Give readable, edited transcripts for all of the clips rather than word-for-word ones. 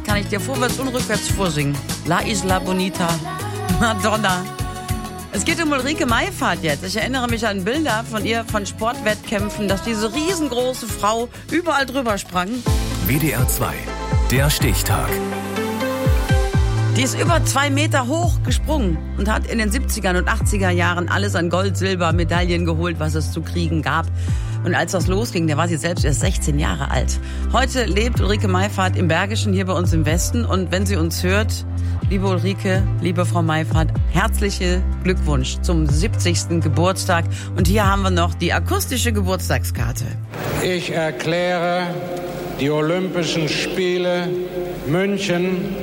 kann ich dir vorwärts und rückwärts vorsingen. La Isla Bonita, Madonna. Es geht um Ulrike Meyfarth jetzt. Ich erinnere mich an Bilder von ihr von Sportwettkämpfen, dass diese riesengroße Frau überall drüber sprang. WDR 2, der Stichtag. Die ist über 2 Meter hoch gesprungen und hat in den 70er und 80er Jahren alles an Gold, Silber, Medaillen geholt, was es zu kriegen gab. Und als das losging, da war sie selbst erst 16 Jahre alt. Heute lebt Ulrike Meyfarth im Bergischen, hier bei uns im Westen. Und wenn sie uns hört, liebe Ulrike, liebe Frau Meyfarth, herzlichen Glückwunsch zum 70. Geburtstag. Und hier haben wir noch die akustische Geburtstagskarte. Ich erkläre die Olympischen Spiele München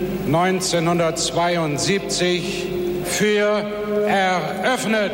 1972 für eröffnet.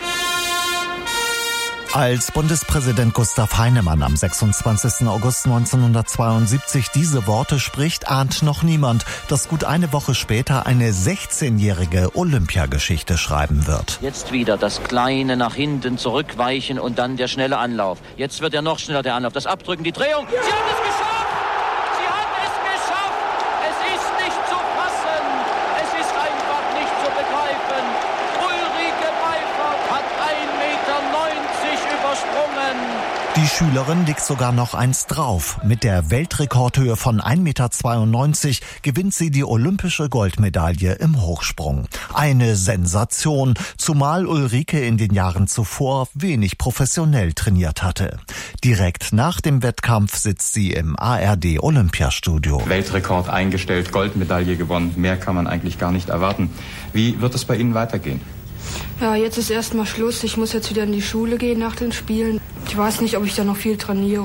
Als Bundespräsident Gustav Heinemann am 26. August 1972 diese Worte spricht, ahnt noch niemand, dass gut eine Woche später eine 16-jährige Olympiageschichte schreiben wird. Jetzt wieder das kleine nach hinten zurückweichen und dann der schnelle Anlauf. Jetzt wird er noch schneller, der Anlauf. Das Abdrücken, die Drehung. Sie haben es geschafft! Sie haben es geschafft! Es ist nicht zu fassen! Es ist einfach nicht zu begreifen! Ulrike Meyfarth hat 1,90 Meter übersprungen. Die Schülerin liegt sogar noch eins drauf. Mit der Weltrekordhöhe von 1,92 Meter gewinnt sie die olympische Goldmedaille im Hochsprung. Eine Sensation, zumal Ulrike in den Jahren zuvor wenig professionell trainiert hatte. Direkt nach dem Wettkampf sitzt sie im ARD Olympiastudio. Weltrekord eingestellt, Goldmedaille gewonnen. Mehr kann man eigentlich gar nicht erwarten. Wie wird es bei Ihnen weitergehen? Ja, jetzt ist erstmal Schluss. Ich muss jetzt wieder in die Schule gehen nach den Spielen. Ich weiß nicht, ob ich da noch viel trainiere.